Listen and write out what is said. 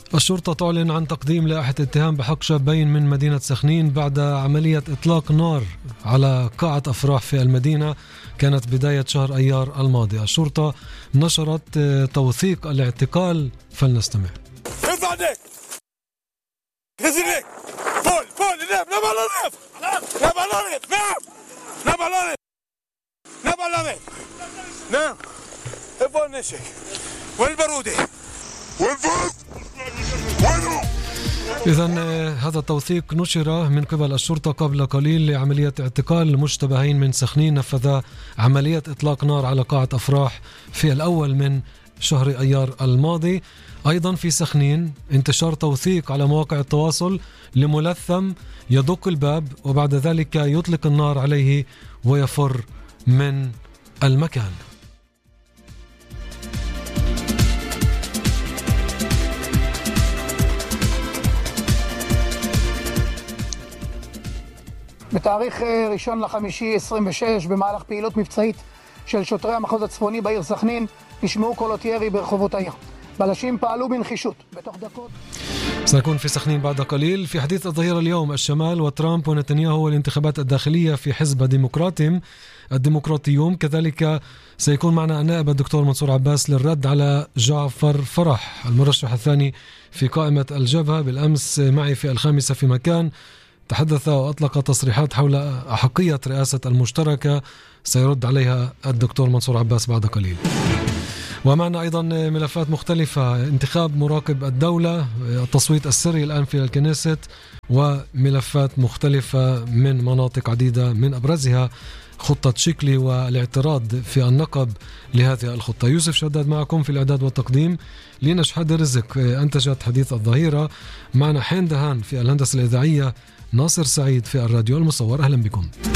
الشرطة تعلن عن تقديم لائحة اتهام بحق شابين من مدينة سخنين بعد عملية إطلاق نار على قاعة أفراح في المدينة كانت بداية شهر أيار الماضي. الشرطة نشرت توثيق الاعتقال، فلنستمع. إذن هذا التوثيق نشر من قبل الشرطة قبل قليل لعملية اعتقال مشتبهين من سخنين نفذ عملية إطلاق نار على قاعة أفراح في الأول من شهر أيار الماضي. أيضا في سخنين انتشار توثيق على مواقع التواصل لملثم يدق الباب وبعد ذلك يطلق النار عليه ويفر من المكان. בתאריך 1/5/26 במהלך פעילות מבצעית של שוטרי המחוז הצפוני בעיר סכנין נשמעו קולות ירי ברחובות העיר. בלשים פעלו בנחישות בתוך דקות. سنكون في سخنين بعد قليل. في حديث الظهيرة اليوم الشمال وترامب ونتنياهو والانتخابات الداخلية في حزب الديمقراطيون. كذلك سيكون معنا النائب الدكتور منصور عباس للرد على جعفر فرح المرشح الثاني في قائمة الجبهة. بالأمس معي في 5 في مكان تحدث وأطلق تصريحات حول أحقية رئاسة المشتركة سيرد عليها الدكتور منصور عباس بعد قليل. ومعنا أيضا ملفات مختلفة: انتخاب مراقب الدولة، التصويت السري الآن في الكنيست، وملفات مختلفة من مناطق عديدة من أبرزها خطة شكلي والاعتراض في النقب لهذه الخطة. يوسف شداد معكم في الإعداد والتقديم. لينا شحاد رزق أنتجت حديث الظهيرة. معنا حين دهان في الهندسة الإذاعية، ناصر سعيد في الراديو المصور. أهلا بكم.